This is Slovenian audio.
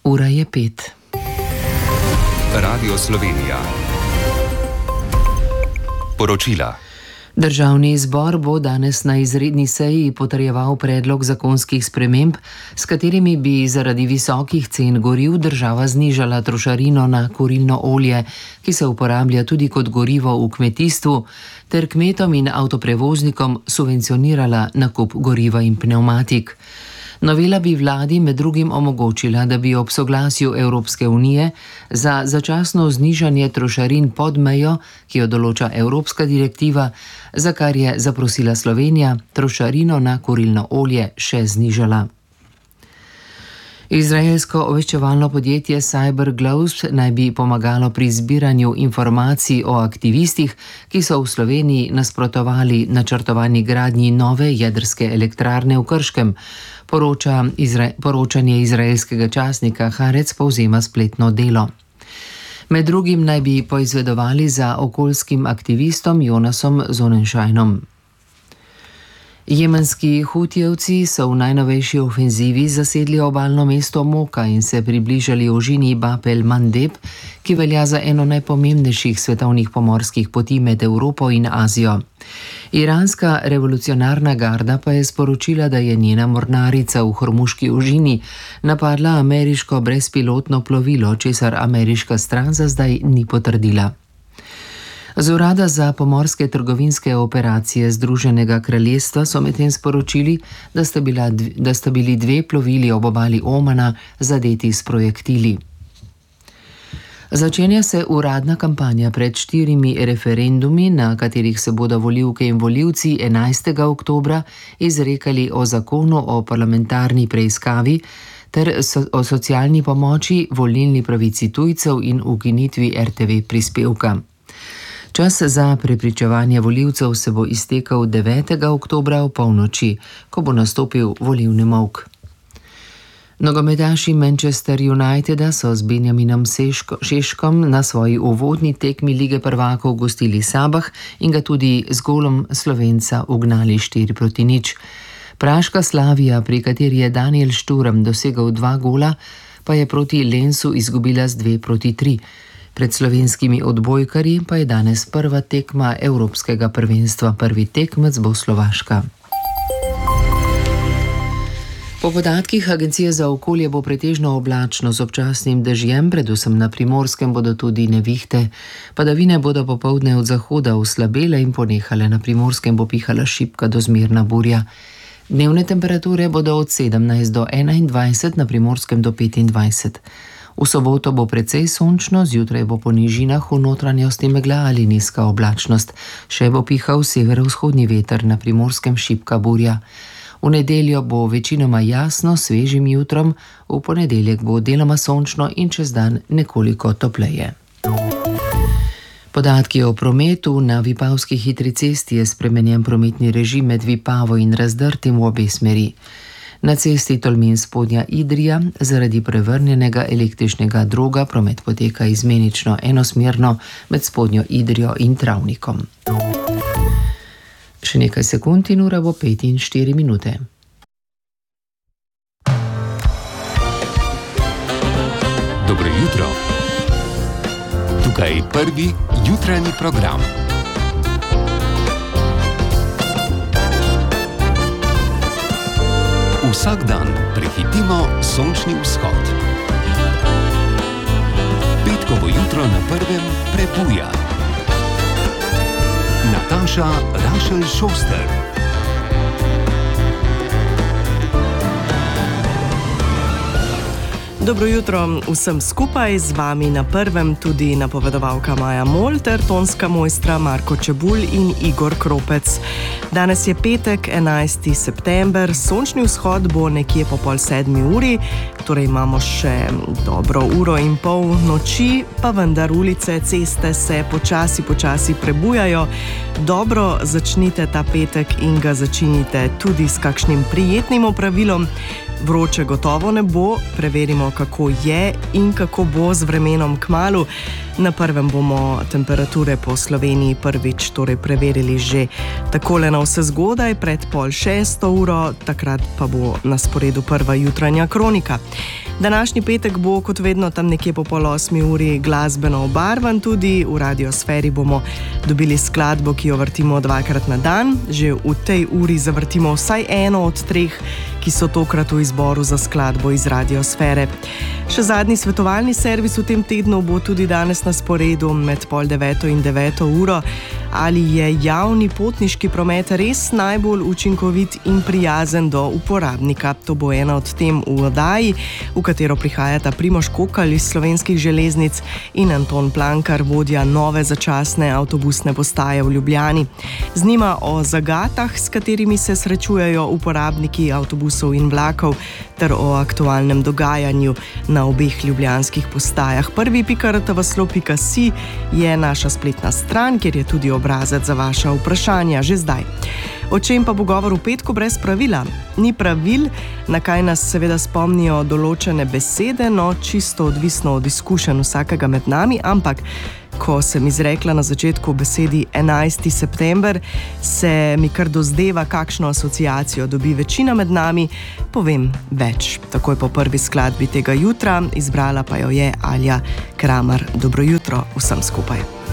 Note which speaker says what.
Speaker 1: Ura je 5.
Speaker 2: Radio Slovenija. Poročila.
Speaker 1: Državni zbor bo danes na izredni seji potrjeval predlog zakonskih sprememb, s katerimi bi zaradi visokih cen goriv država znižala trošarino na kurilno olje, ki se uporablja tudi kot gorivo v kmetijstvu, ter kmetom in avtoprevoznikom subvencionirala nakup goriva in pnevmatik. Novela bi vladi med drugim omogočila, da bi ob soglasju Evropske unije za začasno znižanje trošarin pod mejo, ki jo določa Evropska direktiva, za kar je zaprosila Slovenija, trošarino na kurilno olje še znižala. Izraelsko obveščevalno podjetje CyberGlobe naj bi pomagalo pri zbiranju informacij o aktivistih, ki so v Sloveniji nasprotovali načrtovani gradnji nove jedrske elektrarne v Krškem. Poročanje izraelskega časnika Haaretz povzema spletno Delo. Med drugim naj bi poizvedovali za okoljskim aktivistom Jonasom Sonnenscheinom. Jemenski hutijevci so v najnovejši ofenzivi zasedli obalno mesto Moka in se približali ožini Bab el-Mandeb, ki velja za eno najpomembnejših svetovnih pomorskih poti med Evropo in Azijo. Iranska revolucionarna garda pa je sporočila, da je njena mornarica v Hormuški ožini napadla ameriško brezpilotno plovilo, česar ameriška stran za zdaj ni potrdila. Z urada za pomorske trgovinske operacije Združenega kraljestva so medtem sporočili, da sta bili dve plovili ob obali Omana zadeti s projektili. Začenja se uradna kampanja pred 4 referendumi, na katerih se bodo volivke in volivci 11. oktobra izrekali o zakonu o parlamentarni preiskavi ter o socialni pomoči, volilni pravici tujcev in ukinitvi RTV prispevka. Čas za prepričevanje volivcev se bo iztekel 9. oktobra v polnoči, ko bo nastopil volilni molk. Nogometaši Manchester Uniteda so z Benjaminom Šeškom na svoji uvodni tekmi Lige prvakov gostili Sabah in ga tudi z golom Slovenca ugnali 4-0. Praška Slavija, pri kateri je Daniel Šturm dosegel 2 gola, pa je proti Lensu izgubila z 2-3. Pred slovenskimi odbojkarji pa je danes prva tekma Evropskega prvenstva. Prvi tekmec bo Slovaška. Po podatkih Agencije za okolje bo pretežno oblačno z občasnim dežjem, predvsem na Primorskem bodo tudi nevihte. Padavine bodo popoldne od zahoda oslabele in ponehale, na Primorskem bo pihala šibka do zmerna burja. Dnevne temperature bodo od 17 do 21, na Primorskem do 25. V soboto bo precej sončno, zjutraj bo po nižinah v notranjosti megla ali nizka oblačnost. Še bo pihal severovzhodni veter, na Primorskem šibka burja. V nedeljo bo večinoma jasno, svežim jutrom, v ponedeljek bo deloma sončno in čez dan nekoliko topleje. Podatki o prometu. Na Vipavski hitri cesti je spremenjen prometni režim med Vipavo in Razdrtim v obe smeri. Na cesti Tolmin-Spodnja Idrija zaradi prevrnjenega električnega droga promet poteka izmenično enosmerno med Spodnjo Idrijo in Travnikom. Še nekaj sekund in ura bo 5:04.
Speaker 2: Dobro jutro. Tukaj prvi jutranji program. Vsak dan prehitimo sončni vzhod. Petkovo jutro na prvem prebuja. Nataša Rašelj-Šoster.
Speaker 3: Dobro jutro vsem skupaj, z vami na prvem tudi napovedovalka Maja Mol ter tonska mojstra Marko Čebulj in Igor Kropec. Danes je petek, 11. september, sončni vzhod bo nekje po 6:30, torej imamo še dobro uro in pol noči, pa vendar ulice, ceste se počasi prebujajo. Dobro začnite ta petek in ga začinite tudi s kakšnim prijetnim opravilom. Vroče gotovo ne bo, preverimo, kako je in kako bo z vremenom kmalu. Na prvem bomo temperature po Sloveniji prvič torej preverili že takole na vse zgodaj, pred 5:30 uro, takrat pa bo na sporedu prva jutranja kronika. Današnji petek bo kot vedno tam nekje po 7:30 uri glasbeno obarvan, tudi v radiosferi bomo dobili skladbo, ki jo vrtimo dvakrat na dan. Že v tej uri zavrtimo vsaj eno od treh, ki so tokrat v izboru za skladbo iz radiosfere. Še zadnji svetovalni servis v tem tednu bo tudi danes na sporedu med 8:30 in 9 uro. Ali je javni potniški promet res najbolj učinkovit in prijazen do uporabnika? To bo ena od tem v oddaji, v katero prihajata Primož Kokalj iz Slovenskih železnic in Anton Plankar, vodja nove začasne avtobusne postaje v Ljubljani. Z njima o zagatah, s katerimi se srečujejo uporabniki avtobusov in vlakov, ter o aktualnem dogajanju na obeh ljubljanskih postajah. prvi.rtvslo.si je naša spletna stran, kjer je tudi obrazec za vaša vprašanja že zdaj. O čem pa bo govor v petku brez pravila? Ni pravil, na kaj nas seveda spomnijo določene besede, no čisto odvisno od izkušenj vsakega med nami, ampak ko sem izrekla na začetku besedi 11. september, se mi kar dozdeva, kakšno asociacijo dobi večina med nami. Povem več takoj po prvi skladbi tega jutra, izbrala pa jo je Alja Kramar. Dobro jutro vsem skupaj.